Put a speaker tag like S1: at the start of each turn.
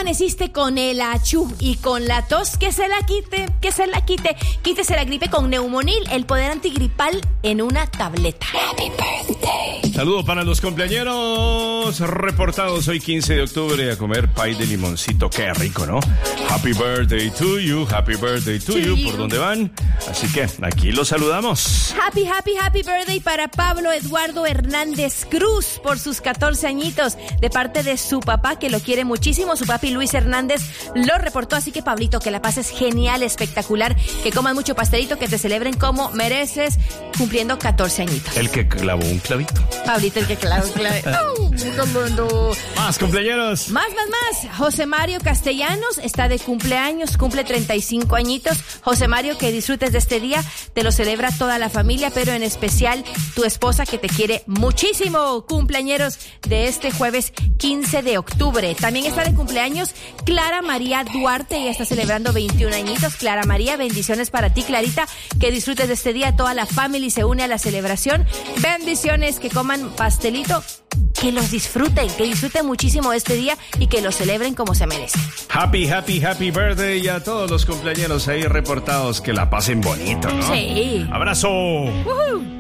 S1: amaneciste con el achú y con la tos, que se la quite. Quítese la gripe con Neumonil, el poder antigripal en una tableta. Happy birthday.
S2: Saludos para los cumpleañeros reportados hoy 15 de octubre a comer pay de limoncito. Qué rico, ¿no? Happy birthday to you, happy birthday to you. ¿Por dónde van? Así que aquí los saludamos.
S1: Happy birthday para Pablo Eduardo Hernández Cruz por sus 14 añitos, de parte de su papá, que lo quiere muchísimo. Su papi Luis Hernández lo reportó, así que Pablito, que la pases genial, espectacular, que coman mucho pastelito, que te celebren como mereces, cumpliendo 14 añitos.
S2: El que clavó un clavito.
S1: Pablito, el que clavó un clavito.
S2: Más cumpleaños.
S1: Más. José Mario Castellanos está de cumpleaños, cumple 35 añitos. José Mario, que disfrutes de este día, te lo celebra toda la familia, pero en especial tu esposa, que te quiere muchísimo. Cumpleañeros de este jueves 15 de octubre. También está de cumpleaños Clara María Duarte, ella está celebrando 21 añitos. Clara María, bendiciones para ti, Clarita, que disfrutes de este día. Toda la familia se une a la celebración. Bendiciones, que coman pastelito, que los disfruten, que disfruten muchísimo este día y que lo celebren como se merece.
S2: Happy birthday a todos los cumpleañeros ahí reportados, que la pasen bonito, ¿no?
S1: Sí.
S2: Abrazo.
S1: ¡Woohoo!